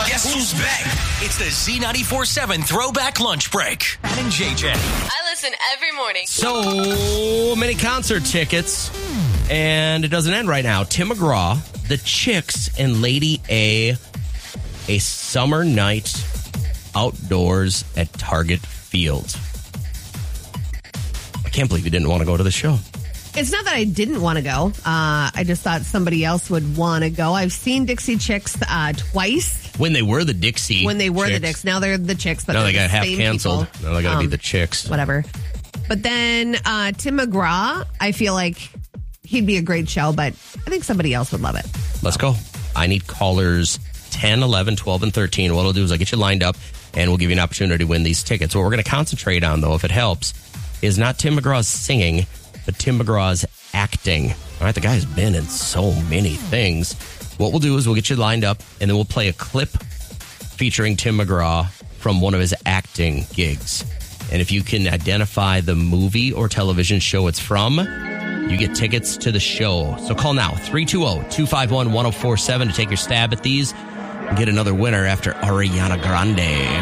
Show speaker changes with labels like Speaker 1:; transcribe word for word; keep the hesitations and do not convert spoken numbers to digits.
Speaker 1: Guess who's back? It's the Z ninety-four seven Throwback Lunch Break. Pat and J J.
Speaker 2: I listen every morning.
Speaker 3: So many concert tickets, and it doesn't end right now. Tim McGraw, The Chicks, and Lady A, a summer night outdoors at Target Field. I can't believe you didn't want to go to the show.
Speaker 4: It's not that I didn't want to go. Uh, I just thought somebody else would want to go. I've seen Dixie Chicks uh, twice.
Speaker 3: When they were the Dixie
Speaker 4: When they were
Speaker 3: Chicks.
Speaker 4: the Dicks. Now they're the Chicks. But
Speaker 3: Now they
Speaker 4: they're
Speaker 3: got
Speaker 4: the
Speaker 3: half
Speaker 4: same
Speaker 3: canceled.
Speaker 4: people.
Speaker 3: Now they got to
Speaker 4: Um,
Speaker 3: be the Chicks.
Speaker 4: Whatever. But then uh, Tim McGraw, I feel like he'd be a great show, but I think somebody else would love it.
Speaker 3: Let's go. I need callers ten, eleven, twelve, and thirteen. What I'll do is I'll get you lined up, and we'll give you an opportunity to win these tickets. What we're going to concentrate on, though, if it helps, is not Tim McGraw's singing, but Tim McGraw's acting. All right, the guy's been in so many things. What we'll do is we'll get you lined up, and then we'll play a clip featuring Tim McGraw from one of his acting gigs. And if you can identify the movie or television show it's from, you get tickets to the show. So call now, three two zero, two five one, one zero four seven to take your stab at these and get another winner after Ariana Grande.